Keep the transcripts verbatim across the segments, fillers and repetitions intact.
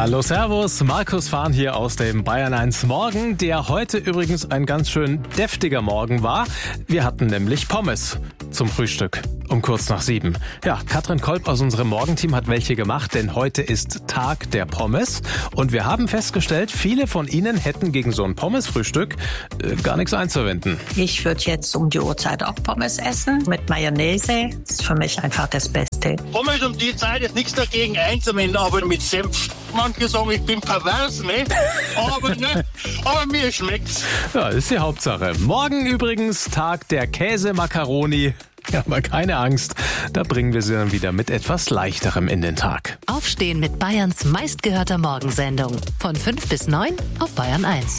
Hallo, servus, Markus Fahn hier aus dem Bayern eins Morgen, der heute übrigens ein ganz schön deftiger Morgen war. Wir hatten nämlich Pommes zum Frühstück um kurz nach sieben. Ja, Katrin Kolb aus unserem Morgenteam hat welche gemacht, denn heute ist Tag der Pommes. Und wir haben festgestellt, viele von Ihnen hätten gegen so ein Pommesfrühstück äh, gar nichts einzuwenden. Ich würde jetzt um die Uhrzeit auch Pommes essen mit Mayonnaise. Das ist für mich einfach das Beste. Pommes um die Zeit ist nichts dagegen einzuwenden, aber mit Senf. Manche sagen, ich bin pervers, ne? Aber, ne? aber mir schmeckt's. Ja, ist die Hauptsache. Morgen übrigens Tag der Käsemakaroni. Ja, aber keine Angst, da bringen wir sie dann wieder mit etwas Leichterem in den Tag. Aufstehen mit Bayerns meistgehörter Morgensendung. Von fünf bis neun auf Bayern eins.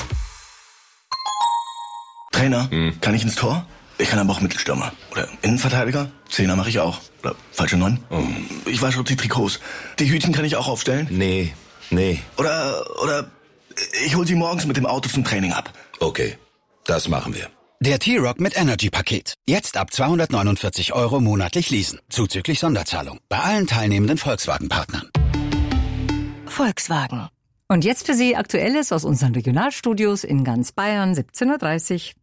Trainer, hm. kann ich ins Tor? Ich kann aber auch Mittelstürmer. Oder Innenverteidiger? Zehner mache ich auch. Oder falsche Neun? Oh. Ich wasche die Trikots. Die Hütchen kann ich auch aufstellen? Nee, nee. Oder, oder ich hol sie morgens mit dem Auto zum Training ab. Okay, das machen wir. Der T-Rock mit Energy-Paket. Jetzt ab zweihundertneunundvierzig Euro monatlich leasen. Zuzüglich Sonderzahlung. Bei allen teilnehmenden Volkswagen-Partnern. Volkswagen. Und jetzt für Sie Aktuelles aus unseren Regionalstudios in ganz Bayern, siebzehn Uhr dreißig.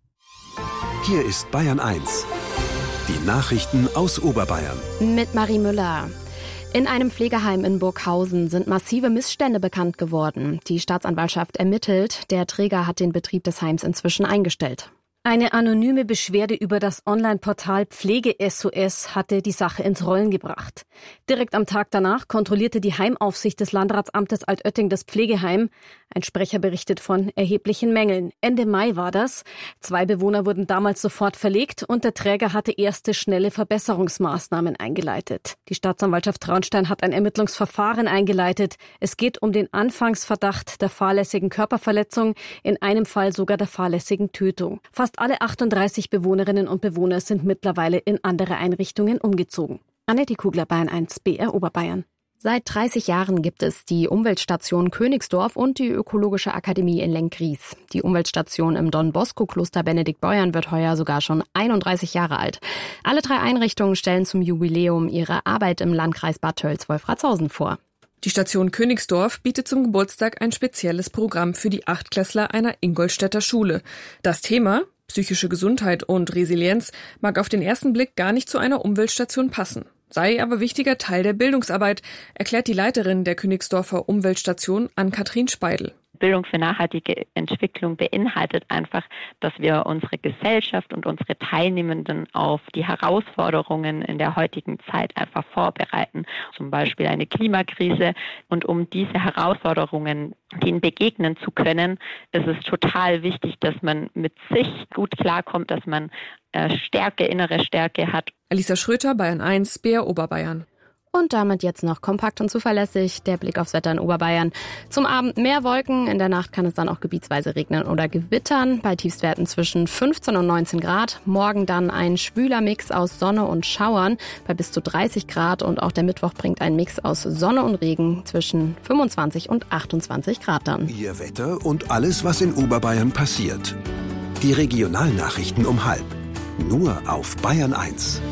Hier ist Bayern eins. Die Nachrichten aus Oberbayern. Mit Marie Müller. In einem Pflegeheim in Burghausen sind massive Missstände bekannt geworden. Die Staatsanwaltschaft ermittelt. Der Träger hat den Betrieb des Heims inzwischen eingestellt. Eine anonyme Beschwerde über das Online-Portal Pflege-S O S hatte die Sache ins Rollen gebracht. Direkt am Tag danach kontrollierte die Heimaufsicht des Landratsamtes Altötting das Pflegeheim. Ein Sprecher berichtet von erheblichen Mängeln. Ende Mai war das. Zwei Bewohner wurden damals sofort verlegt und der Träger hatte erste schnelle Verbesserungsmaßnahmen eingeleitet. Die Staatsanwaltschaft Traunstein hat ein Ermittlungsverfahren eingeleitet. Es geht um den Anfangsverdacht der fahrlässigen Körperverletzung, in einem Fall sogar der fahrlässigen Tötung. Fast alle achtunddreißig Bewohnerinnen und Bewohner sind mittlerweile in andere Einrichtungen umgezogen. Annette Kugler, Bayern eins, B R Oberbayern. Seit dreißig Jahren gibt es die Umweltstation Königsdorf und die Ökologische Akademie in Lenkries. Die Umweltstation im Don-Bosco-Kloster Benediktbeuern wird heuer sogar schon einunddreißig Jahre alt. Alle drei Einrichtungen stellen zum Jubiläum ihre Arbeit im Landkreis Bad Tölz-Wolfratshausen vor. Die Station Königsdorf bietet zum Geburtstag ein spezielles Programm für die Achtklässler einer Ingolstädter Schule. Das Thema, psychische Gesundheit und Resilienz, mag auf den ersten Blick gar nicht zu einer Umweltstation passen. Sei aber wichtiger Teil der Bildungsarbeit, erklärt die Leiterin der Königsdorfer Umweltstation Ann-Kathrin Speidel. Bildung für nachhaltige Entwicklung beinhaltet einfach, dass wir unsere Gesellschaft und unsere Teilnehmenden auf die Herausforderungen in der heutigen Zeit einfach vorbereiten. Zum Beispiel eine Klimakrise. Und um diese Herausforderungen denen begegnen zu können, ist es total wichtig, dass man mit sich gut klarkommt, dass man Stärke, innere Stärke hat. Alisa Schröter, Bayern eins, B R Oberbayern. Und damit jetzt noch kompakt und zuverlässig der Blick aufs Wetter in Oberbayern. Zum Abend mehr Wolken, in der Nacht kann es dann auch gebietsweise regnen oder gewittern, bei Tiefstwerten zwischen fünfzehn und neunzehn Grad. Morgen dann ein schwüler Mix aus Sonne und Schauern bei bis zu dreißig Grad und auch der Mittwoch bringt ein Mix aus Sonne und Regen zwischen fünfundzwanzig und achtundzwanzig Grad dann. Ihr Wetter und alles, was in Oberbayern passiert. Die Regionalnachrichten um halb. Nur auf Bayern eins.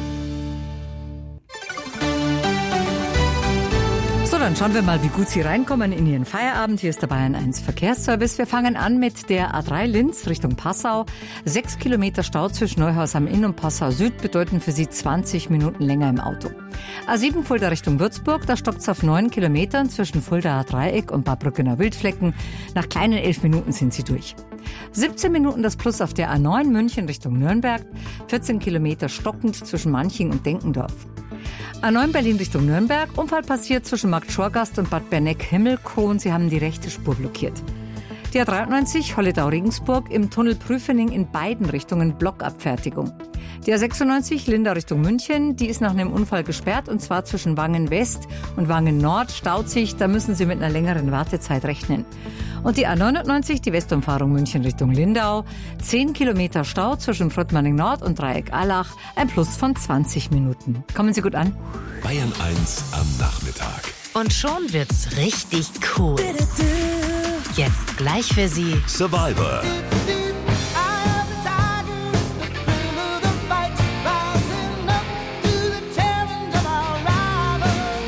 So, dann schauen wir mal, wie gut Sie reinkommen in Ihren Feierabend. Hier ist der Bayern eins Verkehrsservice. Wir fangen an mit der A drei Linz Richtung Passau. Sechs Kilometer Stau zwischen Neuhaus am Inn und Passau Süd bedeuten für Sie zwanzig Minuten länger im Auto. A sieben Fulda Richtung Würzburg, da stoppt es auf neun Kilometern zwischen Fuldaer Dreieck und Barbrückener Wildflecken. Nach kleinen elf Minuten sind Sie durch. siebzehn Minuten das Plus auf der A neun München Richtung Nürnberg. vierzehn Kilometer stockend zwischen Manching und Denkendorf. A neun Berlin Richtung Nürnberg. Unfall passiert zwischen Markt Schorgast und Bad Berneck-Himmelkron. Sie haben die rechte Spur blockiert. Die A dreiundneunzig Holledau-Regensburg im Tunnel Prüfening in beiden Richtungen Blockabfertigung. Die A sechsundneunzig Lindau Richtung München, die ist nach einem Unfall gesperrt und zwar zwischen Wangen West und Wangen Nord staut sich. Da müssen Sie mit einer längeren Wartezeit rechnen. Und die A neunundneunzig, die Westumfahrung München Richtung Lindau. zehn Kilometer Stau zwischen Frottmanning Nord und Dreieck Allach. Ein Plus von zwanzig Minuten. Kommen Sie gut an. Bayern eins am Nachmittag. Und schon wird's richtig cool. Jetzt gleich für Sie Survivor.